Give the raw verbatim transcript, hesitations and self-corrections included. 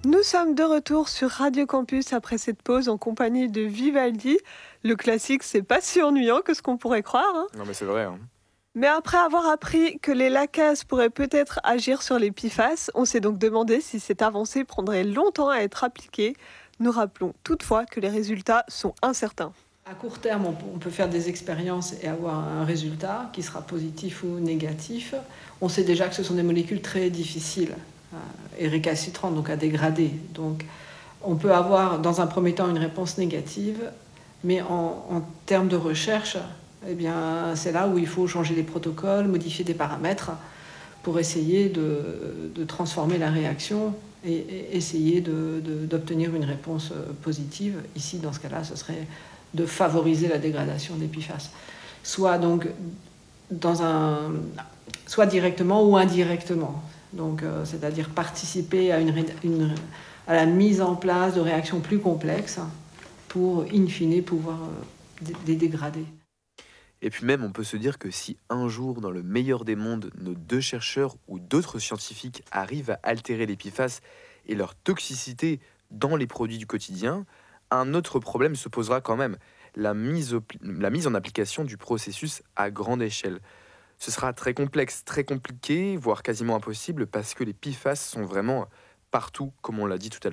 Nous sommes de retour sur Radio Campus après cette pause en compagnie de Vivaldi. Le classique, c'est pas si ennuyant que ce qu'on pourrait croire, hein. Non mais c'est vrai, hein. Mais après avoir appris que les lacases pourraient peut-être agir sur les P F A S, on s'est donc demandé si cette avancée prendrait longtemps à être appliquée. Nous rappelons toutefois que les résultats sont incertains. À court terme, on peut- on peut faire des expériences et avoir un résultat qui sera positif ou négatif. On sait déjà que ce sont des molécules très difficiles euh, et récalcitrantes, donc à dégrader. Donc, on peut avoir dans un premier temps une réponse négative, mais en, en termes de recherche, eh bien, c'est là où il faut changer les protocoles, modifier des paramètres pour essayer de, de transformer la réaction et, et essayer de- de- d'obtenir une réponse euh, positive. Ici, dans ce cas-là, ce serait de favoriser la dégradation des P F A S, soit donc dans un, soit directement ou indirectement. Donc, euh, c'est-à-dire participer à, une, une- à la mise en place de réactions plus complexes pour, in fine, pouvoir euh, les dégrader. Et puis même, on peut se dire que si un jour, dans le meilleur des mondes, nos deux chercheurs ou d'autres scientifiques arrivent à altérer les P F A S et leur toxicité dans les produits du quotidien, un autre problème se posera quand même, la mise, au- la mise en application du processus à grande échelle. Ce sera très complexe, très compliqué, voire quasiment impossible, parce que les P F A S sont vraiment partout, comme on l'a dit tout à l'heure.